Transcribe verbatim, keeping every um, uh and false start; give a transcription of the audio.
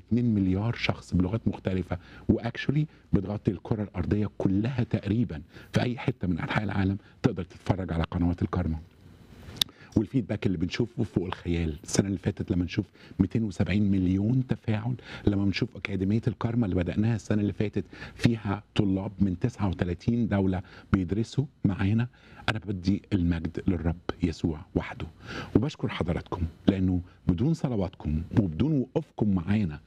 اتنين مليار شخص بلغات مختلفه، واكشولي بتغطي الكره الارضيه كلها تقريبا. في اي حته من انحاء العالم تقدر تتفرج على قنوات الكارما. والفيدباك اللي بنشوفه فوق الخيال. السنه اللي فاتت لما نشوف مئتين وسبعين مليون تفاعل، لما نشوف اكاديميه الكارما اللي بداناها السنه اللي فاتت فيها طلاب من تسعة وثلاثين دوله بيدرسوا معانا، انا بدي المجد للرب يسوع وحده. وبشكر حضراتكم لانه بدون صلواتكم وبدون وقوفكم معانا